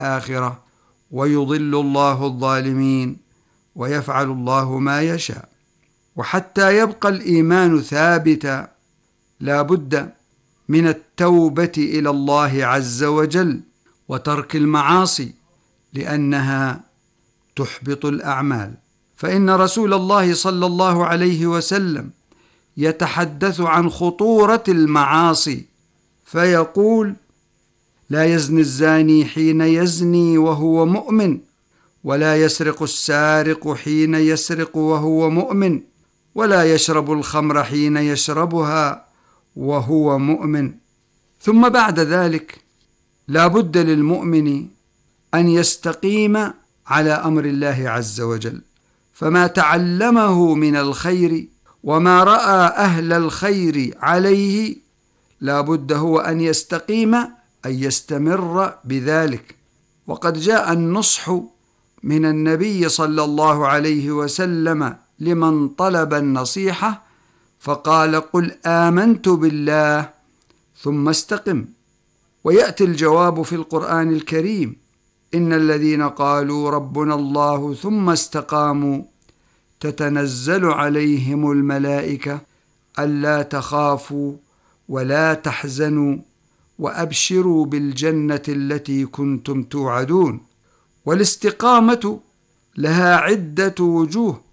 الآخرة، ويضل الله الظالمين ويفعل الله ما يشاء. وحتى يبقى الإيمان ثابتا لا بد من التوبة إلى الله عز وجل وترك المعاصي، لأنها تحبط الأعمال. فإن رسول الله صلى الله عليه وسلم يتحدث عن خطورة المعاصي فيقول: لا يزني الزاني حين يزني وهو مؤمن، ولا يسرق السارق حين يسرق وهو مؤمن، ولا يشرب الخمر حين يشربها وهو مؤمن. ثم بعد ذلك لا بد للمؤمن أن يستقيم على أمر الله عز وجل، فما تعلمه من الخير وما رأى أهل الخير عليه لا بد هو أن يستقيم، أن يستمر بذلك. وقد جاء النصح من النبي صلى الله عليه وسلم لمن طلب النصيحة فقال: قل آمنت بالله ثم استقم. ويأتي الجواب في القرآن الكريم: إن الذين قالوا ربنا الله ثم استقاموا تتنزل عليهم الملائكة ألا تخافوا ولا تحزنوا وأبشروا بالجنة التي كنتم توعدون. والاستقامة لها عدة وجوه: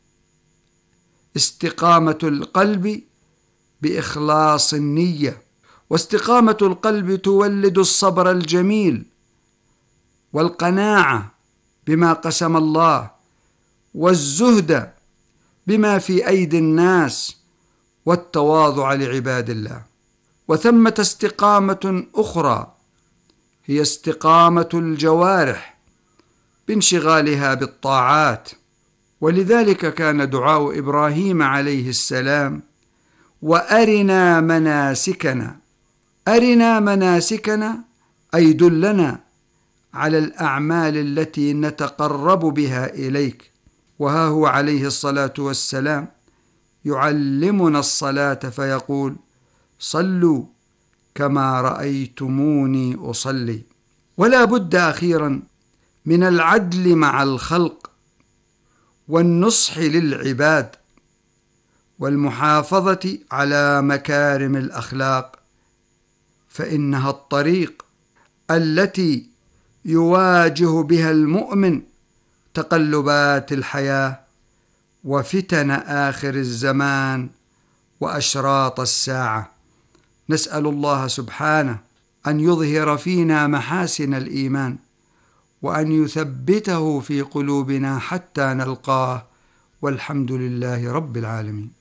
استقامة القلب بإخلاص النية، واستقامة القلب تولد الصبر الجميل والقناعة بما قسم الله، والزهد بما في أيدي الناس، والتواضع لعباد الله. وثمة استقامة أخرى هي استقامة الجوارح بانشغالها بالطاعات، ولذلك كان دعاء إبراهيم عليه السلام: وأرنا مناسكنا. أرنا مناسكنا أي دلنا على الأعمال التي نتقرب بها إليك. وها هو عليه الصلاة والسلام يعلمنا الصلاة فيقول: صلوا كما رأيتموني أصلي. ولا بد أخيرا من العدل مع الخلق والنصح للعباد والمحافظة على مكارم الأخلاق، فإنها الطريق التي يواجه بها المؤمن تقلبات الحياة وفتن آخر الزمان وأشراط الساعة. نسأل الله سبحانه أن يظهر فينا محاسن الإيمان، وأن يثبته في قلوبنا حتى نلقاه، والحمد لله رب العالمين.